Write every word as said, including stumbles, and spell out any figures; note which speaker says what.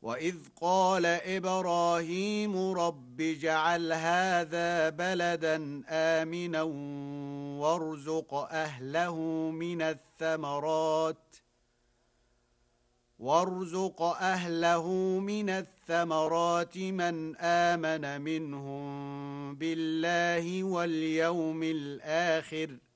Speaker 1: وإذ قال إبراهيم رب اجعل هذا بلدا آمنا وارزق أهله من الثمرات وارزق أهله من الثمرات من آمن منهم بالله واليوم الآخر